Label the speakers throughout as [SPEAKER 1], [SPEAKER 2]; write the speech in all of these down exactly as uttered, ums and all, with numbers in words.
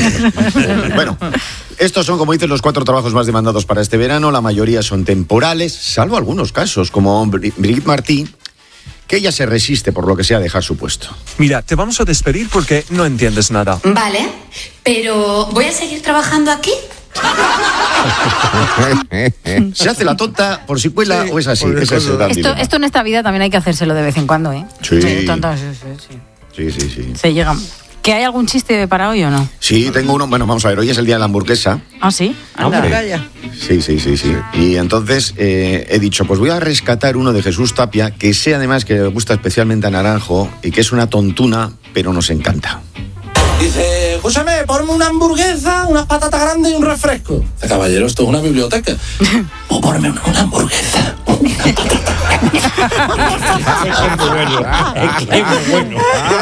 [SPEAKER 1] Bueno, estos son, como dicen, los cuatro trabajos más demandados para este verano. La mayoría son temporales, salvo algunos casos, como Brigitte Martí, que ella se resiste, por lo que sea, a dejar su puesto.
[SPEAKER 2] Mira, te vamos a despedir porque no entiendes nada.
[SPEAKER 3] Vale, pero ¿voy a seguir trabajando aquí?
[SPEAKER 1] ¿Se hace la tonta por si cuela sí, o es así? Es
[SPEAKER 4] esto, esto en esta vida también hay que hacérselo de vez en cuando, ¿eh?
[SPEAKER 1] Sí.
[SPEAKER 4] Sí, tonta, sí, sí,
[SPEAKER 1] sí. sí, sí, sí.
[SPEAKER 4] Se llega... ¿Que hay algún chiste para hoy o no?
[SPEAKER 1] Sí, tengo uno. Bueno, vamos a ver, hoy es el día de la hamburguesa.
[SPEAKER 4] ¿Ah, sí?
[SPEAKER 1] Anda. Sí, sí, sí, sí. Y entonces eh, he dicho, pues voy a rescatar uno de Jesús Tapia, que sé además que le gusta especialmente a Naranjo y que es una tontuna, pero nos encanta.
[SPEAKER 5] Dice, escúchame, ponme una hamburguesa, unas patatas grandes y un refresco. Dice, caballero, esto es una biblioteca. O ponme una, una hamburguesa, una patata grande.
[SPEAKER 6] Es muy bueno. Es muy bueno.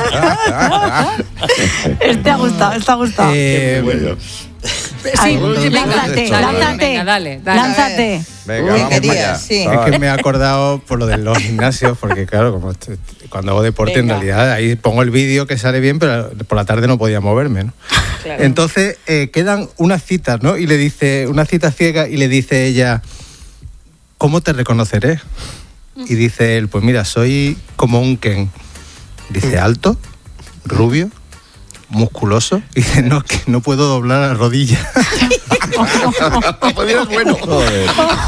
[SPEAKER 4] Este ha gustado, este ha gustado.
[SPEAKER 1] Eh, bueno.
[SPEAKER 4] Sí, lánzate, lánzate,
[SPEAKER 7] venga, dale, dale.
[SPEAKER 4] lánzate.
[SPEAKER 8] Venga, vamos quería, sí. Es que me he acordado por lo de los gimnasios, porque claro, como estoy, cuando hago deporte, venga, en realidad ahí pongo el vídeo que sale bien, pero por la tarde no podía moverme, ¿no? Claro. Entonces eh, quedan unas citas, ¿no? Y le dice, una cita ciega, y le dice ella, ¿cómo te reconoceré? Y dice él, pues mira, soy como un Ken. Dice, alto, rubio, musculoso, y dice, no, que no puedo doblar la rodilla.
[SPEAKER 1] Pues es bueno.
[SPEAKER 6] Joder.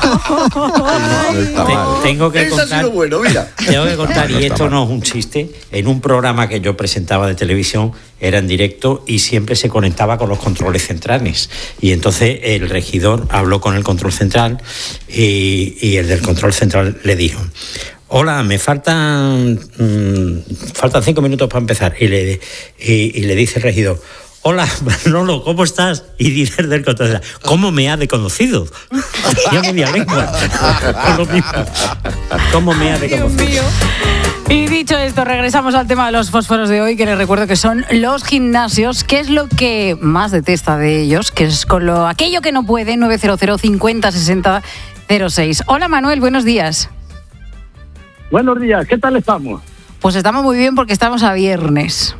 [SPEAKER 6] No está mal.
[SPEAKER 9] Tengo que
[SPEAKER 1] Eso
[SPEAKER 9] contar,
[SPEAKER 1] ha sido bueno, mira.
[SPEAKER 9] tengo que contar,
[SPEAKER 6] No
[SPEAKER 9] y
[SPEAKER 6] está
[SPEAKER 9] esto
[SPEAKER 6] mal.
[SPEAKER 9] no es un chiste, en un programa que yo presentaba de televisión, era en directo y siempre se conectaba con los controles centrales. Y entonces el regidor habló con el control central y, y el del control central le dijo, hola, me faltan mmm, faltan cinco minutos para empezar. Y le, y, y le dice el regidor, hola, Manolo, ¿cómo estás? Y dice el del control, ¿cómo me ha conocido? Ya media lengua. Con lo mismo. ¿Cómo me ha conocido?
[SPEAKER 4] Y dicho esto, regresamos al tema de los fósforos de hoy, que les recuerdo que son los gimnasios. ¿Qué es lo que más detesta de ellos? Que es con lo aquello que no puede. Nueve cero cero cincuenta sesenta cero seis. Hola, Manuel, buenos días.
[SPEAKER 10] Buenos días, ¿qué tal estamos?
[SPEAKER 4] Pues estamos muy bien porque estamos a viernes.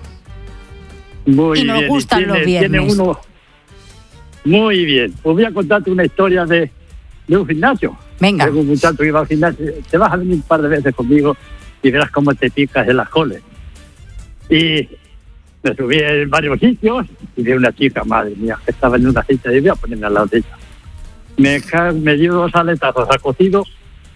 [SPEAKER 10] Muy
[SPEAKER 4] y nos
[SPEAKER 10] bien.
[SPEAKER 4] gustan
[SPEAKER 10] tiene,
[SPEAKER 4] los viernes.
[SPEAKER 10] Tiene uno... Muy bien. Os voy a contarte una historia de, de un gimnasio.
[SPEAKER 4] Venga.
[SPEAKER 10] Tengo un muchacho que iba al gimnasio. Te vas a venir un par de veces conmigo y verás cómo te picas en las coles. Y me subí en varios sitios y vi una chica, madre mía, que estaba en una cita y voy a ponerme al lado de ella. Me, ca- me dio dos aletazos a cocido.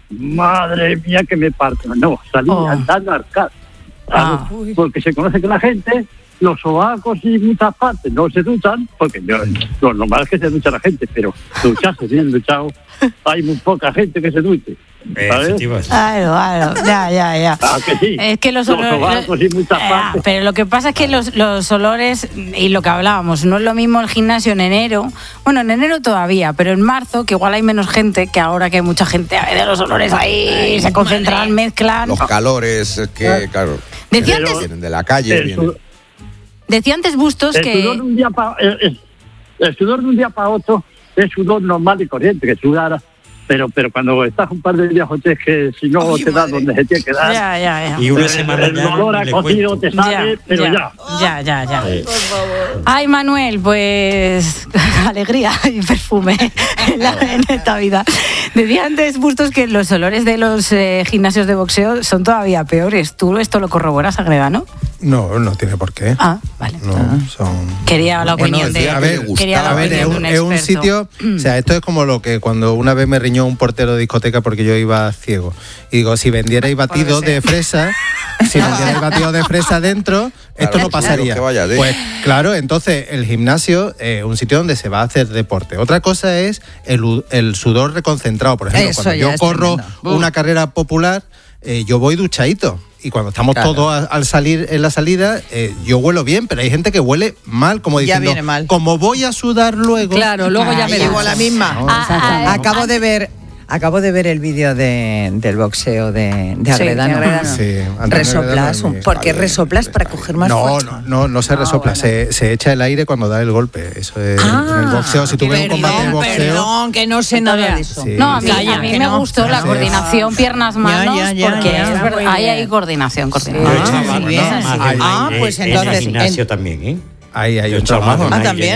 [SPEAKER 10] Madre mía, que me parto. No, salí
[SPEAKER 4] Oh.
[SPEAKER 10] andando a arcar.
[SPEAKER 4] Ah.
[SPEAKER 10] Porque se conoce que la gente, los sobacos y muchas partes no se duchan, porque yo, lo normal es que se ducha la gente, pero ducharse bien duchado, hay muy poca gente que se duche. ¿Sabes?
[SPEAKER 4] Claro, claro, ya, ya, ya.
[SPEAKER 10] Ah, que sí.
[SPEAKER 4] Es que los
[SPEAKER 10] Los
[SPEAKER 4] olores...
[SPEAKER 10] sobacos y muchas
[SPEAKER 4] Ah,
[SPEAKER 10] partes.
[SPEAKER 4] pero lo que pasa es que los, los olores, y lo que hablábamos, no es lo mismo el gimnasio en enero, bueno, en enero todavía, pero en marzo, que igual hay menos gente, que ahora que hay mucha gente, a ver, los olores ahí, Ay, se concentran, madre. mezclan.
[SPEAKER 6] Los calores, es que, claro,
[SPEAKER 4] Decía
[SPEAKER 6] vienen,
[SPEAKER 4] antes-
[SPEAKER 6] vienen de la calle.
[SPEAKER 10] El,
[SPEAKER 6] Vienen.
[SPEAKER 10] sud-
[SPEAKER 4] Decía antes Bustos
[SPEAKER 10] el
[SPEAKER 4] que...
[SPEAKER 10] sudor de un día para el, el sudor de un día para otro es sudor normal y corriente, que sudara. Pero, pero cuando estás un par de días, José, es que si no
[SPEAKER 8] Ay,
[SPEAKER 10] te da
[SPEAKER 8] madre.
[SPEAKER 10] donde se tiene que dar.
[SPEAKER 4] Ya, ya, ya.
[SPEAKER 9] Y una
[SPEAKER 10] el,
[SPEAKER 9] semana
[SPEAKER 10] el
[SPEAKER 9] ya
[SPEAKER 10] olor a
[SPEAKER 9] le
[SPEAKER 10] cocido
[SPEAKER 9] cuento.
[SPEAKER 10] te sale,
[SPEAKER 4] ya,
[SPEAKER 10] pero
[SPEAKER 4] ya,
[SPEAKER 10] ya.
[SPEAKER 4] ya, ya, ya.
[SPEAKER 9] Sí.
[SPEAKER 4] Ay, Manuel, pues alegría y perfume en, la- en esta vida. Decía antes Bustos que los olores de los eh, gimnasios de boxeo son todavía peores. ¿Tú esto lo corroboras, Agredano?
[SPEAKER 8] No, no tiene por qué.
[SPEAKER 4] Ah, vale.
[SPEAKER 8] No, son...
[SPEAKER 4] Quería la
[SPEAKER 8] Bueno,
[SPEAKER 4] opinión
[SPEAKER 8] sí,
[SPEAKER 4] de...
[SPEAKER 8] a ver,
[SPEAKER 4] quería la
[SPEAKER 8] a ver,
[SPEAKER 4] opinión
[SPEAKER 8] es
[SPEAKER 4] de
[SPEAKER 8] un,
[SPEAKER 4] un
[SPEAKER 8] es un
[SPEAKER 4] experto.
[SPEAKER 8] sitio, o sea, esto es como lo que cuando una vez me riñó un portero de discoteca porque yo iba ciego. Y digo, si vendierais batidos de fresa, si vendierais batidos de fresa dentro, esto
[SPEAKER 6] Claro,
[SPEAKER 8] no pasaría.
[SPEAKER 6] que vaya de-
[SPEAKER 8] Pues claro, entonces el gimnasio es un sitio donde se va a hacer deporte. Otra cosa es el, u- el sudor reconcentrado. Por ejemplo,
[SPEAKER 7] Eso
[SPEAKER 8] cuando
[SPEAKER 7] ya
[SPEAKER 8] yo
[SPEAKER 7] es
[SPEAKER 8] corro
[SPEAKER 7] tremendo.
[SPEAKER 8] una carrera popular, eh, yo voy duchadito. Y cuando estamos
[SPEAKER 7] Claro.
[SPEAKER 8] todos a- al salir en la salida, eh, yo huelo bien, pero hay gente que huele mal, como
[SPEAKER 7] Ya
[SPEAKER 8] diciendo,
[SPEAKER 7] viene mal.
[SPEAKER 8] como voy a sudar luego.
[SPEAKER 7] Claro, luego ya
[SPEAKER 4] Ay,
[SPEAKER 7] me
[SPEAKER 4] ya.
[SPEAKER 7] digo la misma.
[SPEAKER 8] No,
[SPEAKER 4] Ah, ah,
[SPEAKER 7] Acabo
[SPEAKER 4] ah,
[SPEAKER 7] de ver, acabo de ver el vídeo de, del boxeo de, de
[SPEAKER 4] Sí,
[SPEAKER 7] Agredano.
[SPEAKER 4] de Agredano.
[SPEAKER 8] Sí, Antonio
[SPEAKER 7] Resoplas,
[SPEAKER 8] Agredano
[SPEAKER 7] un-
[SPEAKER 8] es-
[SPEAKER 7] ¿por qué
[SPEAKER 6] Vale,
[SPEAKER 7] resoplas? Para coger más
[SPEAKER 8] No,
[SPEAKER 7] fuerza.
[SPEAKER 8] no, no, no se
[SPEAKER 4] Ah,
[SPEAKER 8] resopla,
[SPEAKER 4] bueno.
[SPEAKER 8] se, se echa el aire cuando da el golpe. Eso es
[SPEAKER 7] Ah,
[SPEAKER 8] en el boxeo. Si tú ves un combate de
[SPEAKER 7] perdón,
[SPEAKER 8] boxeo,
[SPEAKER 7] perdón, que no sé nada de eso.
[SPEAKER 8] Sí.
[SPEAKER 4] No, a mí,
[SPEAKER 7] Calla,
[SPEAKER 4] a mí
[SPEAKER 7] que
[SPEAKER 4] me
[SPEAKER 7] no.
[SPEAKER 4] gustó la
[SPEAKER 8] Sí.
[SPEAKER 4] coordinación piernas-manos,
[SPEAKER 7] Ya, ya, ya,
[SPEAKER 4] porque
[SPEAKER 7] ya.
[SPEAKER 4] es verdad,
[SPEAKER 7] Muy
[SPEAKER 4] ahí
[SPEAKER 7] bien.
[SPEAKER 4] hay coordinación.
[SPEAKER 9] Yo
[SPEAKER 4] coordinación.
[SPEAKER 9] echaba
[SPEAKER 7] muy bien.
[SPEAKER 9] más- más
[SPEAKER 7] Ah,
[SPEAKER 9] aire
[SPEAKER 7] pues
[SPEAKER 9] en el
[SPEAKER 7] entonces,
[SPEAKER 9] gimnasio
[SPEAKER 7] en-
[SPEAKER 9] también, ¿eh?
[SPEAKER 8] ahí hay
[SPEAKER 9] Yo
[SPEAKER 8] un
[SPEAKER 9] echaba
[SPEAKER 8] trabajo.
[SPEAKER 9] más
[SPEAKER 7] Ah,
[SPEAKER 9] aire
[SPEAKER 7] también.